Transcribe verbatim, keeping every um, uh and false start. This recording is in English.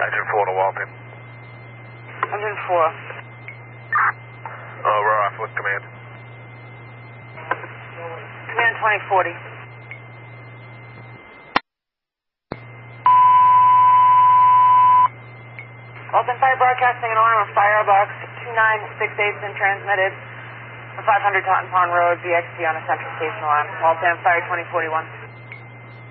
Engine four to Walton. Engine four. Uh, we're off. What's command? Command twenty forty. Walton Fire broadcasting an alarm of firebox two nine six eight been transmitted. five hundred Totten Pond Road, B X T on a central station alarm. Walton Fire twenty forty-one.